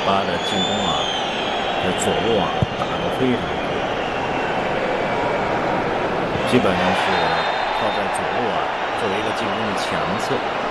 巴的进攻啊，在左路啊打得非常多，基本上是靠在左路啊作为一个进攻的强侧。